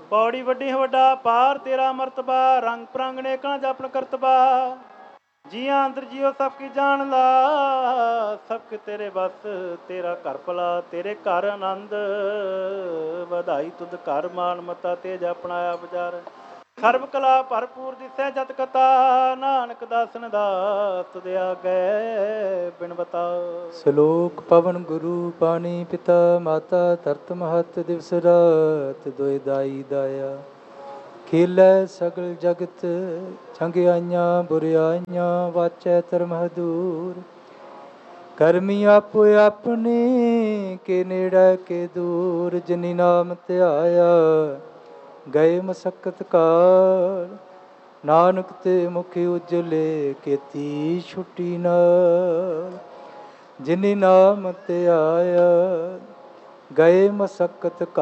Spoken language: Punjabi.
ਪੌੜੀ ਵੱਡੀ ਵੱਡਾ ਪਾਰ ਤੇਰਾ ਮਰਤਬਾ, ਰੰਗ ਪ੍ਰੰਗ ਨੇਕਾਂ ਜਪਨ ਕਰਤਬਾ। ਜੀਆਂ ਅੰਦਰ ਜੀਓ ਸਭ ਕੀ ਜਾਣ ਲਾ, ਸਭ ਕੇ ਤੇਰੇ ਬਸ ਤੇਰਾ ਘਰ ਭਲਾ, ਤੇਰੇ ਘਰ ਆਨੰਦ ਵਧਾਈ ਤੁਧ ਘਰ ਮਾਨ ਮਤਾ ਤੇਜ ਆਪਣਾ ਆਪ ਵਿਚਾਰ। ਸਰਬ ਕਲਾ ਭਰਪੂਰ ਦਿਸੈ ਜਤ ਕਥਾ, ਨਾਨਕ ਦਾਸਨ ਦਾ ਤੁਧ ਆਗੈ ਬਿਨ ਬਤਾ। ਸ਼ਲੋਕ ਪਵਨ ਗੁਰੂ ਪਾਣੀ ਪਿਤਾ ਮਾਤਾ ਧਰਤ ਮਹਤ ਦਿਵਸ ਰਾਤ ਦੋਇ ਦਾਈ ਦਾਇਆ। ਖੇਲੈ ਸਗਲ ਜਗਤ ਚੰਗਿਆਈਆਂ ਬੁਰਿਆਈਆਂ, ਵਾਚੈ ਧਰਮ ਹਦੂਰ। ਕਰਮੀ ਆਪੋ ਆਪਣੇ ਕੇ ਨੇੜੇ ਕੇ ਦੂਰ, ਜਿਨੀ ਨਾਮ ਧਿਆਇਆ ਗਏ ਮਸਕਤ ਕਾਲ। ਨਾਨਕ ਤੇ ਮੁਖ ਉਜਲੇ ਕੀਤੀ ਛੁੱਟੀ ਨਾਲ, ਜਿਨੀ ਨਾਮ ਧਿਆਇਆ ਗਏ ਮਸਕਤ ਕਾਲ।